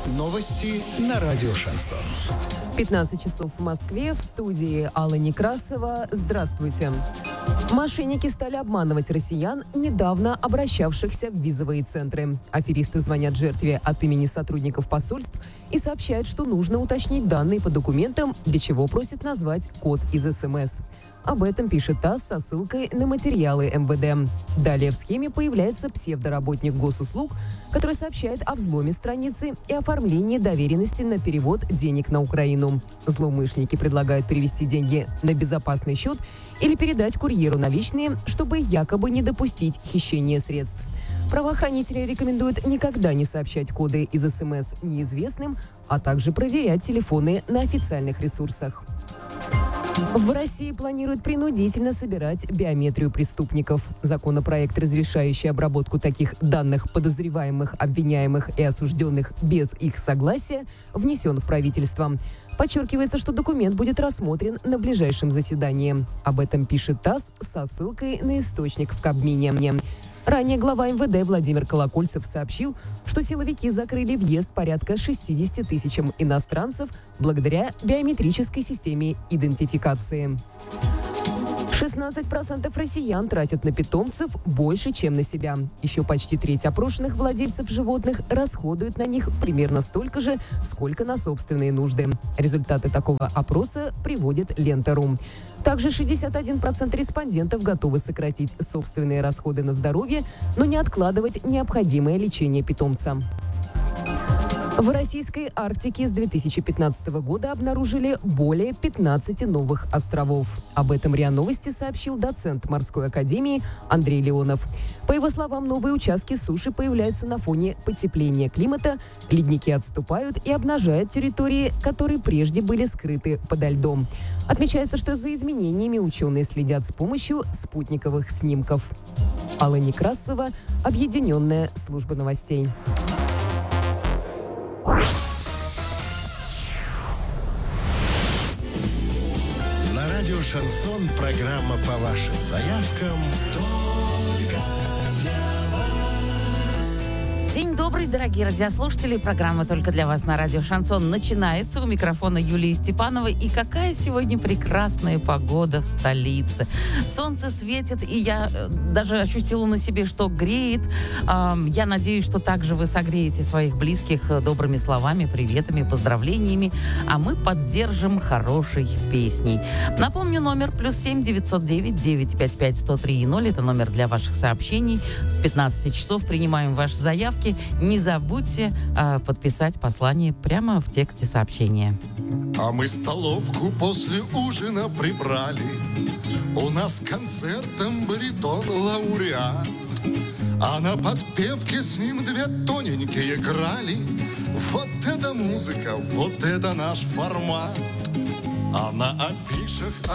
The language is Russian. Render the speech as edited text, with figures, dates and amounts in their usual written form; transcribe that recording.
Новости на радио «Шансон». 15 часов в Москве, в студии Алла Некрасова. Здравствуйте. Мошенники стали обманывать россиян, недавно обращавшихся в визовые центры. Аферисты звонят жертве от имени сотрудников посольств и сообщают, что нужно уточнить данные по документам, для чего просят назвать код из СМС. Об этом пишет ТАСС со ссылкой на материалы МВД. Далее в схеме появляется псевдоработник госуслуг, который сообщает о взломе страницы и оформлении доверенности на перевод денег на Украину. Злоумышленники предлагают перевести деньги на безопасный счет или передать курьеру наличные, чтобы якобы не допустить хищения средств. Правоохранители рекомендуют никогда не сообщать коды из СМС неизвестным, а также проверять телефоны на официальных ресурсах. В России планируют принудительно собирать биометрию преступников. Законопроект, разрешающий обработку таких данных подозреваемых, обвиняемых и осужденных без их согласия, внесен в правительство. Подчеркивается, что документ будет рассмотрен на ближайшем заседании. Об этом пишет ТАСС со ссылкой на источник в Кабмине. Ранее глава МВД Владимир Колокольцев сообщил, что силовики закрыли въезд порядка 60 тысячам иностранцев благодаря биометрической системе идентификации. 16% россиян тратят на питомцев больше, чем на себя. Еще почти треть опрошенных владельцев животных расходуют на них примерно столько же, сколько на собственные нужды. Результаты такого опроса приводит Лента.ру. Также 61% респондентов готовы сократить собственные расходы на здоровье, но не откладывать необходимое лечение питомца. В российской Арктике с 2015 года обнаружили более 15 новых островов. Об этом РИА Новости сообщил доцент морской академии Андрей Леонов. По его словам, новые участки суши появляются на фоне потепления климата, ледники отступают и обнажают территории, которые прежде были скрыты подо льдом. Отмечается, что за изменениями ученые следят с помощью спутниковых снимков. Алла Некрасова, Объединенная служба новостей. На радио «Шансон» программа по вашим заявкам только для вас. День добрый, дорогие радиослушатели. Программа «Только для вас» на радио «Шансон» начинается. У микрофона Юлии Степановой. И какая сегодня прекрасная погода в столице. Солнце светит, и я даже ощутила на себе, что греет. Я надеюсь, что также вы согреете своих близких добрыми словами, приветами, поздравлениями. А мы поддержим хорошей песней. Напомню, номер +7 909 955 103 0. Это номер для ваших сообщений. С 15 часов принимаем ваши заявки. Не забудьте подписать послание прямо в тексте сообщения. А мы столовку после ужина прибрали. У нас концертом баритон лауреат. А на подпевке с ним две тоненькие играли. Вот это музыка, вот это наш формат. А на афишах